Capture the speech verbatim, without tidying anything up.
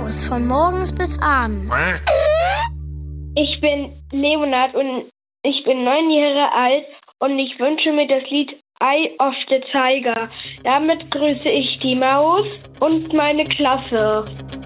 Maus von morgens bis abends. Ich bin Leonard und ich bin neun Jahre alt und ich wünsche mir das Lied Eye of the Tiger. Damit grüße ich die Maus und meine Klasse.